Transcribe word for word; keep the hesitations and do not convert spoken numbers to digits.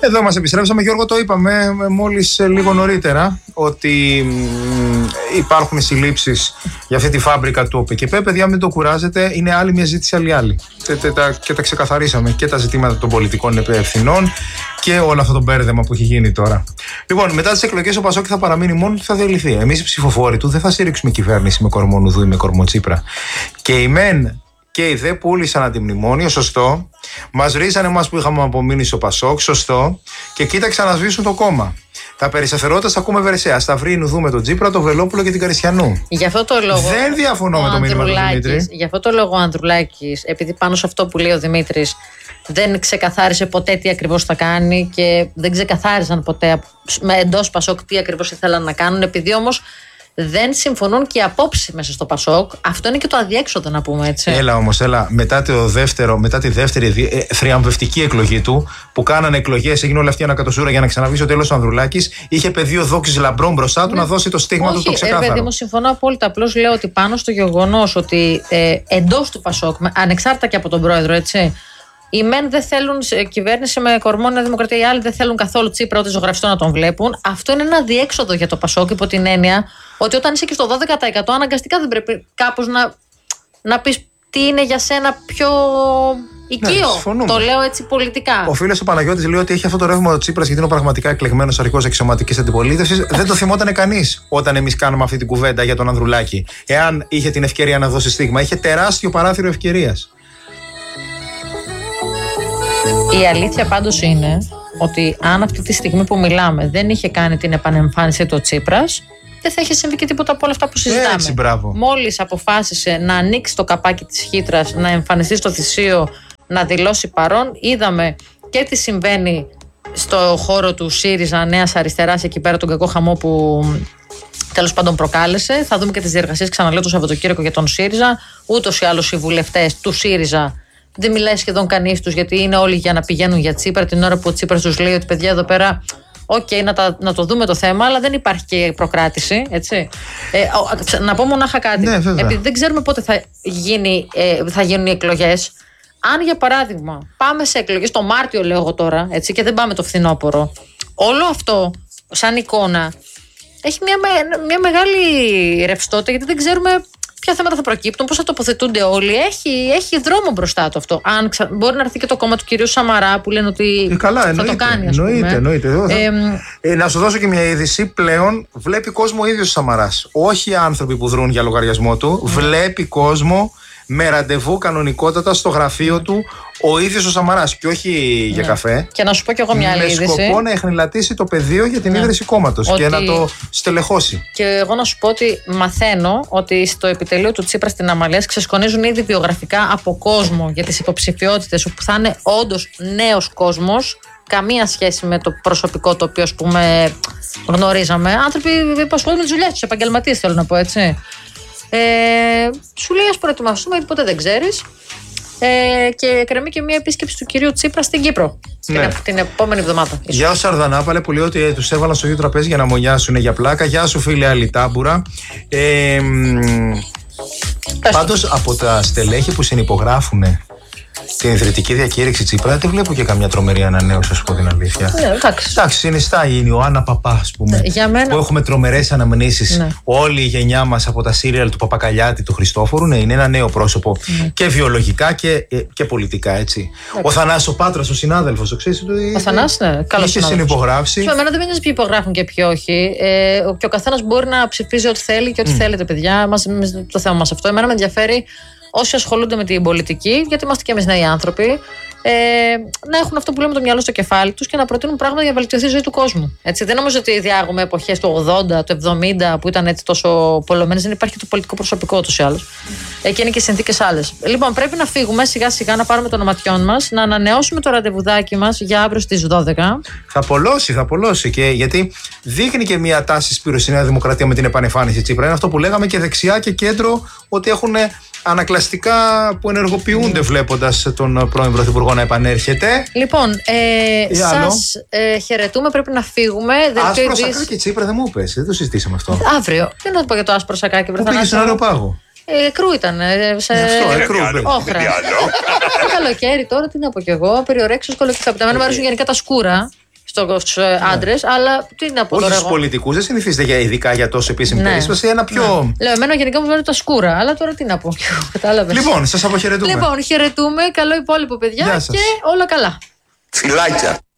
Εδώ μας επιστρέψαμε, Γιώργο, το είπαμε μόλις λίγο νωρίτερα ότι υπάρχουν συλλήψεις για αυτή τη φάμπρικα του ΟΠΕΚΕΠΕ. Παιδιά, μην το κουράζετε, είναι άλλη μια ζήτηση, άλλη άλλη. Και τα ξεκαθαρίσαμε και τα ζητήματα των πολιτικών ευθυνών και όλο αυτό το μπέρδεμα που έχει γίνει τώρα. Λοιπόν, μετά τις εκλογές ο Πασόκ θα παραμείνει μόνο του, θα διαλυθεί. Εμείς οι ψηφοφόροι του δεν θα στηρίξουμε κυβέρνηση με Κορμονουδού ή με Κορμοτσίπρα. Και η ΜΕΝ και οι ΔΕ πούλησαν αντιμνημόνιο, σωστό. Μας ρίζανε εμάς που είχαμε απομείνει στο Πασόκ, σωστό. Και κοίταξαν να σβήσουν το κόμμα. Τα περισταθερότητα τα ακούμε Βερεσαία. Σταυρίνου δούμε τον Τσίπρα, τον Βελόπουλο και την Καριστιανού. Γι' αυτό το λόγο. Δεν διαφωνώ με το μήνυμα του Δημήτρη. Γι' αυτό το λόγο ο Ανδρουλάκης, επειδή πάνω σε αυτό που λέει ο Δημήτρης, δεν ξεκαθάρισε ποτέ τι ακριβώς θα κάνει και δεν ξεκαθάρισαν ποτέ εντός Πασόκ τι ακριβώς ήθελαν να κάνουν, επειδή όμως δεν συμφωνούν και οι απόψεις μέσα στο Πασόκ. Αυτό είναι και το αδιέξοδο, να πούμε έτσι. Έλα όμως, έλα. Μετά, το δεύτερο, μετά τη δεύτερη ε, θριαμβευτική εκλογή του, που κάνανε εκλογές, έγινε όλη αυτή η ανακατοσούρα για να ξαναβγεί στο τέλος ο Ανδρουλάκης, είχε πεδίο δόξης λαμπρών μπροστά του, ναι, να δώσει το στίγμα Όχι, του το ξεκάθαρο. Όχι, παιδί μου, συμφωνώ απόλυτα. Απλώς λέω ότι πάνω στο γεγονός ότι ε, εντός του Πασόκ, ανεξάρτητα και από τον πρόεδρο, έτσι. Οι μεν δεν θέλουν κυβέρνηση με κορμό Νέα Δημοκρατία, οι άλλοι δεν θέλουν καθόλου Τσίπρα ούτε ζωγραφιστό να τον βλέπουν. Αυτό είναι ένα διέξοδο για το Πασόκ, υπό την έννοια ότι όταν είσαι και στο δώδεκα τοις εκατό, αναγκαστικά δεν πρέπει κάπως να, να πεις τι είναι για σένα πιο οικείο. Ναι, το λέω έτσι πολιτικά. Ο φίλος ο Παναγιώτης λέει ότι έχει αυτό το ρεύμα ο Τσίπρας γιατί είναι ο πραγματικά εκλεγμένος αρχηγός εξωματικής αντιπολίτευσης. Δεν το θυμόταν κανείς όταν εμείς κάνουμε αυτή την κουβέντα για τον Ανδρουλάκη. Εάν είχε την ευκαιρία να δώσει στίγμα, είχε τεράστιο παράθυρο ευκαιρίας. Η αλήθεια πάντως είναι ότι αν αυτή τη στιγμή που μιλάμε δεν είχε κάνει την επανεμφάνιση του Τσίπρας, δεν θα είχε συμβεί και τίποτα από όλα αυτά που συζητάμε. Έτσι, μπράβο. Μόλις αποφάσισε να ανοίξει το καπάκι της χύτρας, να εμφανιστεί στο θυσίο, να δηλώσει παρόν, είδαμε και τι συμβαίνει στο χώρο του ΣΥΡΙΖΑ Νέας Αριστεράς, εκεί πέρα τον κακό χαμό που τέλος πάντων προκάλεσε. Θα δούμε και τις διεργασίες, ξαναλέω, το Σαββατοκύριακο για τον ΣΥΡΙΖΑ. Ούτως ή άλλως οι βουλευτές του ΣΥΡΙΖΑ δεν μιλάει σχεδόν κανείς τους, γιατί είναι όλοι για να πηγαίνουν για Τσίπρα, την ώρα που ο Τσίπρας τους λέει ότι παιδιά εδώ πέρα, οκ, okay, να, να το δούμε το θέμα, αλλά δεν υπάρχει και προκράτηση. Έτσι. Ε, να πω μονάχα κάτι. Ναι, επειδή δεν ξέρουμε πότε θα, γίνει, ε, θα γίνουν οι εκλογές. Αν για παράδειγμα πάμε σε εκλογές το Μάρτιο, λέω εγώ τώρα, έτσι, και δεν πάμε το φθινόπωρο, όλο αυτό σαν εικόνα έχει μια, μια μεγάλη ρευστότητα, γιατί δεν ξέρουμε ποια θέματα θα προκύπτουν, πώς θα τοποθετούνται όλοι. Έχει, έχει δρόμο μπροστά του αυτό. Αν ξα... Μπορεί να έρθει και το κόμμα του κυρίου Σαμαρά που λένε ότι ε, καλά, θα εννοείται, το κάνει. Εννοείται, εννοείται. Ε, ε, ε, να σου δώσω και μια είδηση. Πλέον βλέπει κόσμο ο ίδιος ο Σαμαράς. Όχι άνθρωποι που δρούν για λογαριασμό του. Mm. Βλέπει κόσμο με ραντεβού κανονικότατα στο γραφείο του ο ίδιος ο Σαμαράς και όχι yeah. για καφέ. Και να σου πω κι εγώ μια άλλη είδηση. Με σκοπό να εχνηλατήσει το πεδίο για την yeah. ίδρυση κόμματος ότι... και να το στελεχώσει. Και εγώ να σου πω ότι μαθαίνω ότι στο επιτελείο του Τσίπρα στην Αμαλίας ξεσκονίζουν ήδη βιογραφικά από κόσμο για τις υποψηφιότητες, όπου θα είναι όντως νέος κόσμος. Καμία σχέση με το προσωπικό το οποίο, ας πούμε, γνωρίζαμε. Άνθρωποι που ασχολούνται με τις δουλειές τους, επαγγελματίες, θέλω να πω, έτσι. Ε, σου λέει ας προετοιμαστούμε γιατί ποτέ δεν ξέρεις, ε, και κρεμεί και μια επίσκεψη του κυρίου Τσίπρα στην Κύπρο, ναι, την, την επόμενη εβδομάδα. Γεια σου Σαρδανάπαλε που λέει ότι ε, τους έβαλαν στο ίδιο τραπέζι για να μονιάσουν για πλάκα. Γεια σου φίλε Αλιτάμπουρα. ε, Πάντως από τα στελέχη που συνυπογράφουν την ιδρυτική διακήρυξη Τσίπρα δεν βλέπω και καμιά τρομερή ανανέωση, να σου πω την αλήθεια. Ναι, εντάξει. Εντάξει, συνιστά η Ιωάννα Παπά, ας πούμε. Για μένα... Που έχουμε τρομερές αναμνήσεις. Ναι. Όλη η γενιά μας από τα σύριαλ του Παπακαλιάτη, του Χριστόφορου. Ναι, είναι ένα νέο πρόσωπο. Ναι. Και βιολογικά και, και πολιτικά, έτσι. Ναι. Ο Θανάσης ο Πάτρας, ο συνάδελφος, το ξέρεις. Ο Θανάσης, ναι, καλός είχε συνυπογράψει. Εμένα δεν με νοιάζει ποιοι υπογράφουν και ποιοι όχι. Ε, και ο καθένας μπορεί να ψηφίζει ό,τι θέλει και ό,τι mm. θέλετε, παιδιά. Μας, το θέμα μας αυτό. Εμένα με ενδιαφέρει όσοι ασχολούνται με την πολιτική, γιατί είμαστε και εμείς νέοι άνθρωποι, ε, να έχουν αυτό που λέμε το μυαλό στο κεφάλι τους και να προτείνουν πράγματα για να βελτιωθεί η ζωή του κόσμου. Έτσι, δεν νομίζω ότι διάγουμε εποχές του ογδόντα, του εβδομήντα που ήταν έτσι τόσο πολλωμένες. Δεν υπάρχει και το πολιτικό προσωπικό ούτως ή άλλως. Ε, και είναι και συνθήκες άλλες. Λοιπόν, πρέπει να φύγουμε σιγά σιγά, να πάρουμε των οματιών μας, να ανανεώσουμε το ραντεβουδάκι μας για αύριο στις δώδεκα. Θα απολώσει, θα απολώσει. Και γιατί δείχνει και μια τάση Σπύρο στη Νέα Δημοκρατία με την επανεμφάνιση Τσίπρα. Είναι αυτό που λέγαμε και δεξιά και κέντρο, ότι έχουν ανακλαστικά που ενεργοποιούνται mm. βλέποντας τον πρώην Πρωθυπουργό να επανέρχεται. Λοιπόν, ε, σας ε, χαιρετούμε, πρέπει να φύγουμε. Άσπρο σακάκι Τσίπρα δεν μου είπες, δεν το συζητήσαμε αυτό. Αύριο, δεν θα το πω για το άσπρο σακάκι. Πού πήγε στον Αεροπάγο? Ε, κρού ήταν. Ε, σε... Αυτό, ε, κρού. Όχρα. Καλοκαίρι τώρα, τι να πω κι εγώ. Περιορέξεις κολοκυθάπητα. Εμένα μου αρέσουν γενικά τα σκούρα. στους άντρες, αλλά τι να πω όχι τώρα. στους πολιτικούς, δεν συνηθίζεται για, ειδικά για τόσο επίσημη ναι. περίσπαση. Ένα πιο. Ναι. Λέω, εμένα γενικά μου μένουν τα σκούρα, αλλά τώρα τι να πω. Κατάλαβες. Λοιπόν, σας αποχαιρετούμε. Λοιπόν, χαιρετούμε. Καλό υπόλοιπο, παιδιά, και όλα καλά. Φιλάκια.